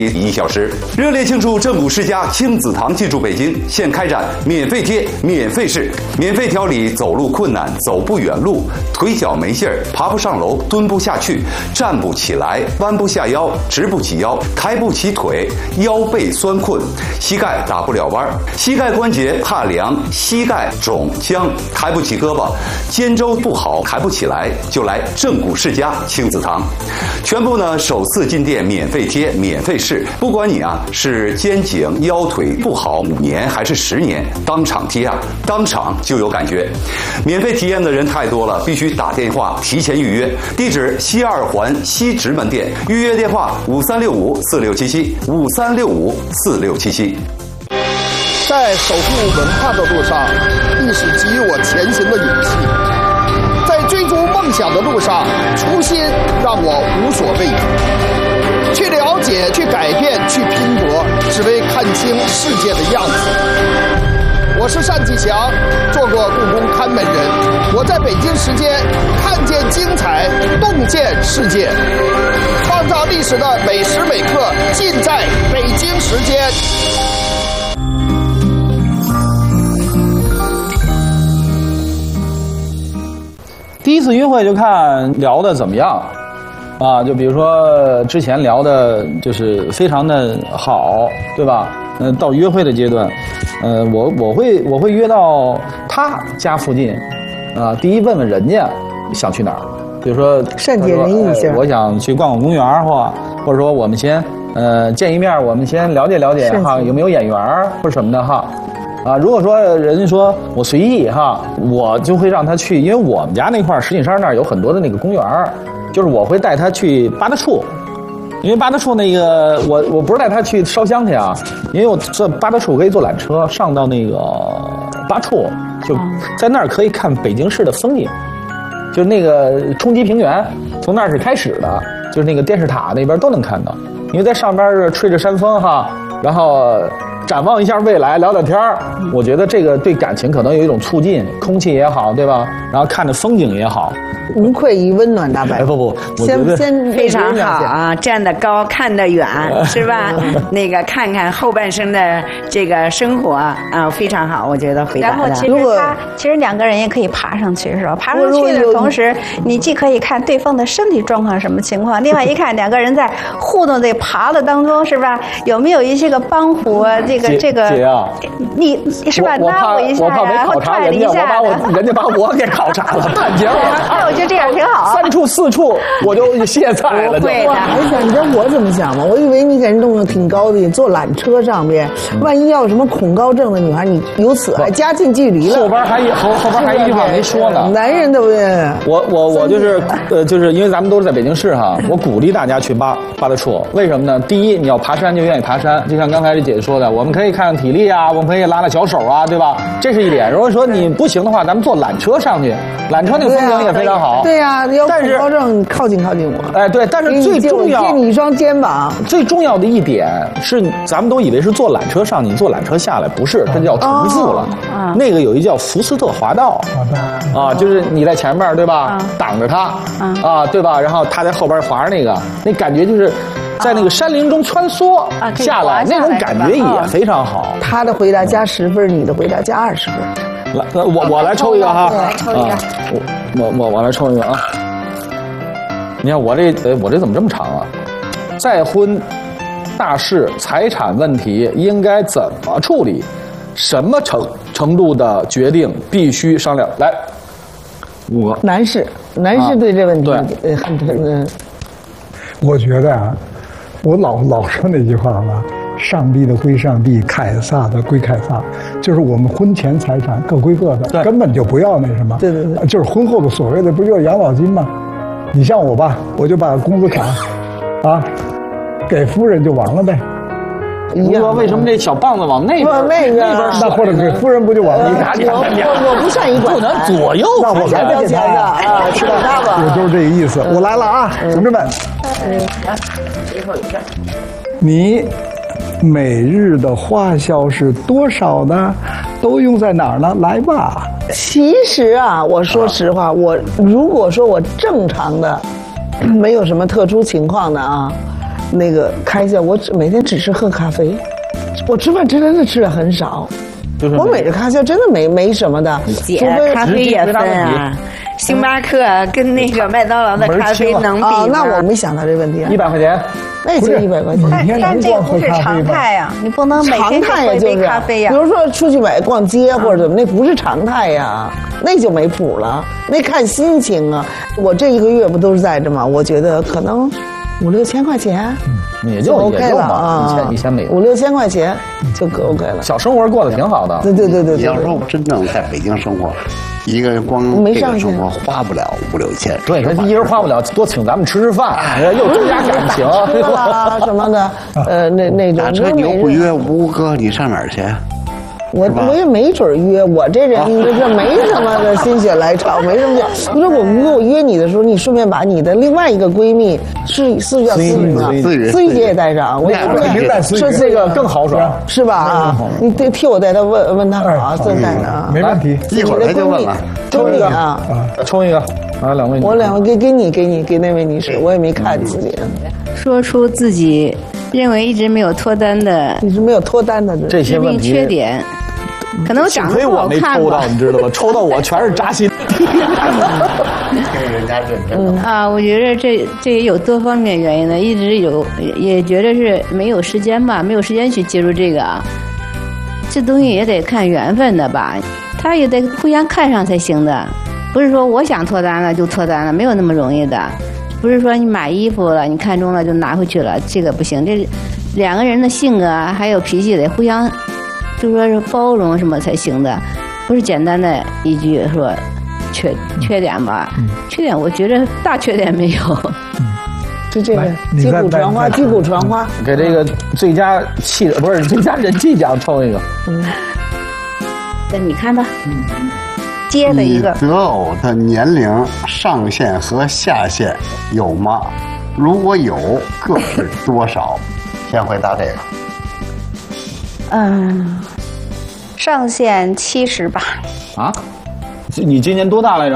1小时，热烈庆祝正骨世家亲子堂进驻北京，现开展免费贴、免费试、免费调理走路困难、走不远路、腿脚没劲儿、爬不上楼、蹲不下去、站不起来、弯不下腰、直不起腰、抬不起腿、腰背酸困、膝盖打不了弯、膝盖关节怕凉、膝盖肿僵、抬不起胳膊、肩周不好抬不起来，就来正骨世家亲子堂，全部呢首次进店免费贴、免费试。不管你是肩颈腰腿不好5年还是10年，当场贴当场就有感觉。免费体验的人太多了，必须打电话提前预约。地址西2环西直门店，预约电话5365467753654677。 在守护文化的路上，历史给予我前行的勇气；在追逐梦想的路上，初心让我无所畏惧。去了解，去改变，去拼搏，只为看清世界的样子。我是单霁翔，做过故宫看门人。我在北京时间看见精彩，洞见世界，创造历史的每时每刻，尽在北京时间。 第一次约会就看聊的怎么样。就比如说之前聊的就是非常的好，对吧？到约会的阶段，我会约到他家附近，第一问问人家想去哪儿，比如说善解人意一下， 我想去逛公园或者说我们先见一面，我们先了解了解有没有眼缘或者什么的如果说人家说我随意我就会让他去，因为我们家那块石景山那儿有很多的那个公园。就是我会带他去八大处，因为八大处那个我不是带他去烧香去因为我这八大处可以坐缆车上到那个八处，就在那儿可以看北京市的风景，就那个冲积平原从那儿是开始的，就是那个电视塔那边都能看到，因为在上边是吹着山风然后展望一下未来，聊聊天我觉得这个对感情可能有一种促进，空气也好，对吧？然后看着风景也好。 无愧于温暖大白。 不， 先非常好站得高，看得远，是吧？那个看看后半生的这个生活非常好，我觉得回答的。 然后其实2个人也可以爬上去，是吧？爬上去的同时，你既可以看对方的身体状况什么情况，另外一看2个人在互动在爬的当中，是吧？有没有一些个帮扶这个姐你是吧？拉我一下然后拽了一下人家把我给考察了，半截我觉得这样挺好。 3处4处我就歇菜了。 对的。 你知道我怎么想吗？我以为你给人弄得挺高的，你坐缆车上面，万一要什么恐高症的女孩，你由此还加近距离了。 后边还一句话没说呢。 男人对不对？ 我就是因为咱们都是在北京市我鼓励大家去八大处。为什么呢？第一，你要爬山就愿意爬山，就像刚才这姐姐说的，我们可以看体力我们可以拉拉小手对吧？这是一点。如果说你不行的话，咱们坐缆车上去，缆车那个风景也非常好。 对呀，要恐高症，你靠近我。 对，但是最重要， 借你一双肩膀。 最重要的一点是，咱们都以为是坐缆车上，你坐缆车下来，不是，它叫重复了。那个有一叫福斯特滑道就是你在前面对吧，挡着它对吧？然后他在后边滑着那感觉就是在那个山林中穿梭下来，那种感觉也非常好。 他的回答加10分，你的回答加20分。 来，我来抽一个来抽一个。 我来抽一个你看我这怎么这么长再婚大事财产问题应该怎么处理？什么程度的决定必须商量？来，5个。 男士对这问题我觉得我老说那句话上帝的归上帝，凯撒的归凯撒，就是我们婚前财产各归各的，根本就不要那什么。 对， 就是婚后的所谓的不就是养老金吗？你像我吧，我就把工资卡给夫人就完了呗。 你说为什么这小棒子往那边那或者给夫人不就完了？ 我不善于管， 不能左右。 那我还得给他知道他吧？ 我就是这个意思。我来了同志们。 最后一个。 你每日的花销是多少呢？都用在哪儿呢？来吧。 其实我说实话，我如果说我正常的，没有什么特殊情况的那个开销，我每天只是喝咖啡，我吃饭真的吃的很少。我每日开销真的没什么的， 姐，咖啡也分啊，星巴克跟那个麦当劳的咖啡能比吗？ 那我没想到这问题。 100块钱， 那也就100块钱。 但这个不是常态呀，你不能每天常态喝一杯咖啡呀。 比如说出去逛街或者怎么，那不是常态呀，那就没谱了。那看心情啊。我这1个月不都是在这吗？我觉得可能5、6千块钱。 也就 OK 了啊，1000美 ，5、6千块钱就OK 了， 小生活过得挺好的。 对。 你要说真正在北京生活，一个人光这个生活花不了5、6千。 对，他一人花不了，多请咱们吃吃饭，又增加感情啊什么的。那种打车你又不约吴哥，你上哪儿去？ 我也没准约，我这人这没什么的心血来潮，没什么的。你说我约你的时候，你顺便把你的另外一个闺蜜是叫思雨吗？思雨姐也带上，我也是这个更豪爽， 是吧？啊，你得替我带她问她好，再带上。 没问题， 一会儿她就问了。 抽一个啊， 抽一个啊，2位。 我2位给那位女士，我也没看字典。 说出自己认为一直没有脱单的这些问题缺点。可能长得不好看吧。 幸亏我没抽到，你知道吧？抽到我全是扎心。 跟人家认真啊，我觉得这也有多方面原因的，一直也觉得是没有时间吧，没有时间去接触这个。这东西也得看缘分的吧，他也得互相看上才行的，不是说我想脱单了就脱单了，没有那么容易的。不是说你买衣服了，你看中了就拿回去了，这个不行。这2个人的性格还有脾气得互相。就说是包容什么才行的，不是简单的一句说缺点吧。缺点我觉得大缺点没有。 就这个击鼓传花， 给这个最佳不是最佳人气奖抽一个。 那你看吧。接的一个。 择偶的年龄上限和下限有吗？如果有，各是多少？先回答这个。 上限70吧。 啊？你今年多大来着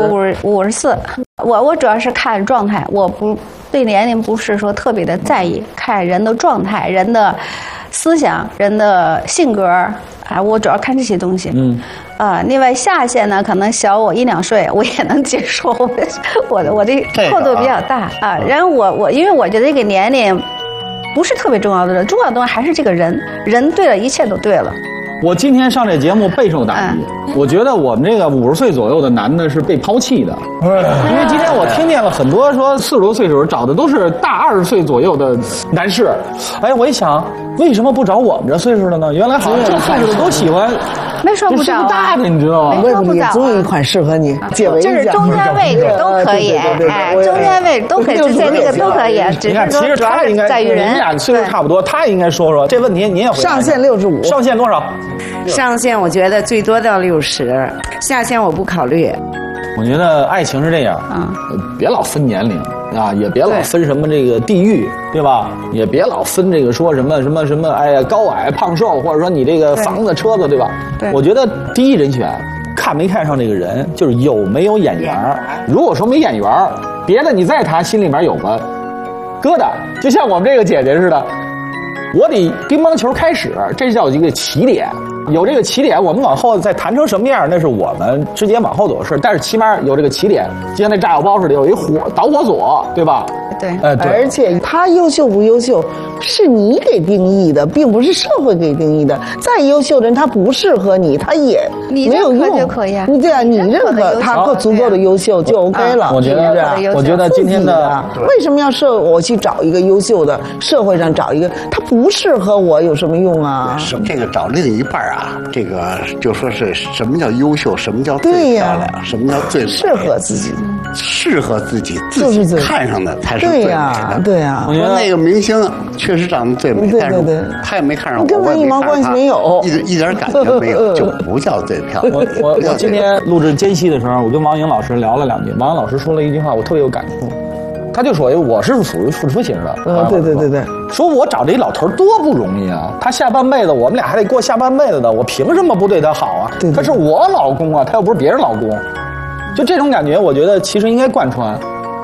？54。我主要是看状态，我不对年龄不是说特别的在意，看人的状态、人的思想、人的性格啊，我主要看这些东西。另外下限呢，可能小我1、2岁，我也能接受。我的厚度比较大啊。然后我因为我觉得这个年龄。不是特别重要的，重要的东西还是这个人对了，一切都对了。 我今天上这节目备受打击，我觉得我们这个50岁左右的男的是被抛弃的，因为今天我听见了很多说40多岁时候找的都是大20岁左右的男士，哎，我一想，为什么不找我们这岁数的呢？原来好像这岁数的都喜欢。 没说不找大的，你知道吗？ 没说不找，总有一款适合你。 就是中间位置都可以，中间位置都可以，在那个都可以。 你看，其实他应该在于人，你们俩岁数差不多，他应该说这问题，您也回答。 上限65， 上限多少？ 上限我觉得最多到60，下限我不考虑。 我觉得爱情是这样，别老分年龄啊，也别老分什么这个地域，对吧？也别老分这个说什么，哎呀，高矮胖瘦，或者说你这个房子车子，对吧？ 对。 我觉得第一人选看没看上这个人，就是有没有眼缘。如果说没眼缘，别的你再谈，心里面有个疙瘩，就像我们这个姐姐似的，我得乒乓球开始，这叫一个起点。有这个起点，我们往后再谈成什么样，那是我们之间往后走的事。但是起码有这个起点，就像那炸药包似的，有一导火索，对吧？ 对， 而且他优秀不优秀，是你给定义的，并不是社会给定义的。再优秀的人，他不适合你，他也没有用就可以啊。 对啊，你认可他足够的优秀就 OK 了。 我觉得今天的为什么要我去找一个优秀的，社会上找一个他不适合我有什么用啊？ 这个找另一半啊，这个就说是什么叫优秀，什么叫最漂亮，什么叫最适合自己， 适合自己自己看上的才是最美的。 对呀， 我觉得那个明星确实长得最美，但是他也没看上我， 跟我一毛关系没有， 一点感觉没有，就不叫最漂亮。 我今天录制间隙的时候，我跟王颖老师聊了2句，王颖老师说了一句话，我特别有感触。他就说我是属于付出型的， 对， 说我找这一老头多不容易啊，他下半辈子我们俩还得过下半辈子的，我凭什么不对他好啊？他是我老公啊，他又不是别人老公，就这种感觉，我觉得其实应该贯穿。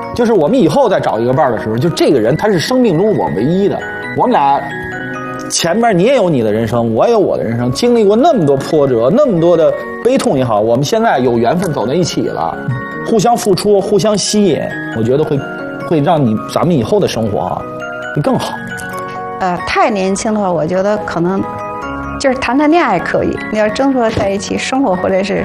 就是我们以后再找一个伴儿的时候，就这个人他是生命中我唯一的，我们俩前面你也有你的人生，我也有我的人生，经历过那么多波折，那么多的悲痛也好，我们现在有缘分走在一起了，互相付出，互相吸引，我觉得会让咱们以后的生活啊会更好。 太年轻的话，我觉得可能就是谈恋爱可以，你要真说在一起生活或者是。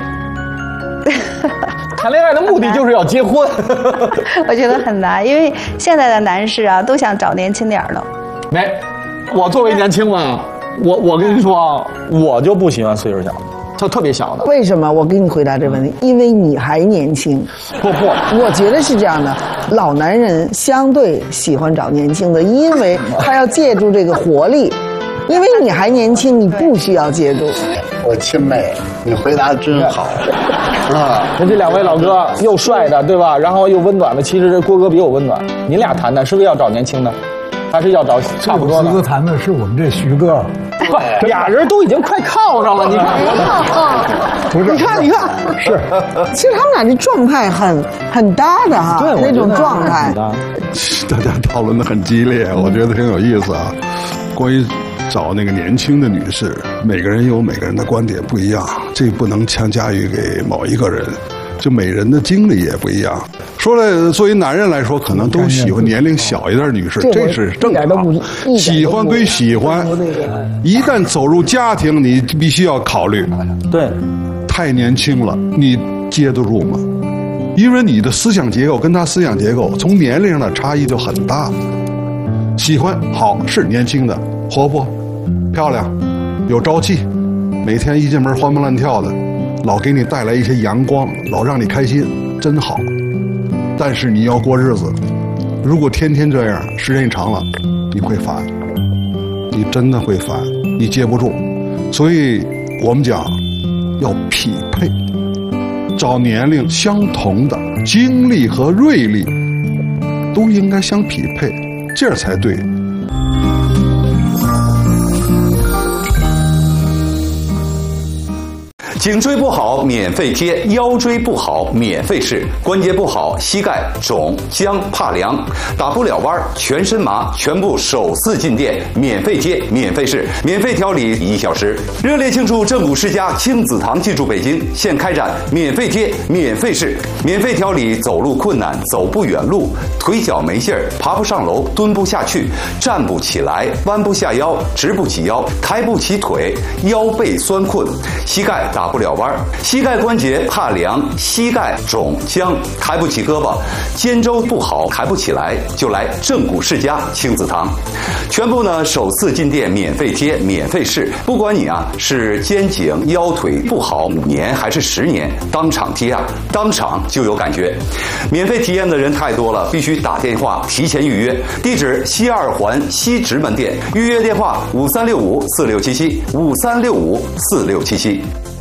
谈恋爱的目的就是要结婚， 我觉得很难，因为现在的男士啊都想找年轻点的。 没，我作为年轻嘛，我跟你说啊，我就不喜欢岁数小的，特别小的。 为什么？我给你回答这个问题，因为你还年轻。 不， 我觉得是这样的，老男人相对喜欢找年轻的，因为他要借助这个活力。因为你还年轻，你不需要借助。 我亲妹，你回答真好啊！ 那这两位老哥又帅的，对吧？然后又温暖的，其实这郭哥比我温暖。您俩谈的是不是要找年轻的，还是要找差不多的？ 徐哥谈的是我们这徐哥， 不，俩人都已经快靠上了，你看， 不是？ 你看， 是。 其实他们俩这状态很搭的哈， 对， 那种状态。 大家讨论的很激烈，我觉得挺有意思啊。关于找那个年轻的女士，每个人有每个人的观点不一样，这不能强加于给某一个人，就每人的经历也不一样。说了，作为男人来说，可能都喜欢年龄小一点的女士，这是正常。喜欢归喜欢，一旦走入家庭，你必须要考虑， 对， 太年轻了，你接得住吗？因为你的思想结构跟他思想结构从年龄上的差异就很大。喜欢好是年轻的，活泼、漂亮、有朝气，每天一进门欢蹦乱跳的，老给你带来一些阳光，老让你开心，真好。但是你要过日子，如果天天这样，时间一长了，你会烦，你真的会烦，你接不住。所以我们讲要匹配，找年龄相同的，精力和锐利都应该相匹配，这样才对。 颈椎不好免费贴，腰椎不好免费试，关节不好膝盖肿僵怕凉打不了弯全身麻，全部首次进店免费贴免费试，免费调理1小时。热烈庆祝正骨世家亲子堂进驻北京，现开展免费贴免费试，免费调理走路困难走不远路，腿脚没劲儿爬不上楼蹲不下去站不起来弯不下腰直不起腰抬不起腿腰背酸困膝盖打不了弯，膝盖关节怕凉膝盖肿僵抬不起胳膊肩周不好抬不起来，就来正骨世家亲子堂，全部呢首次进店免费贴免费试，不管你啊是肩颈腰腿不好5年还是10年，当场贴啊当场就有感觉。免费体验的人太多了，必须打电话提前预约，地址西2环西直门店，预约电话5365467753654677。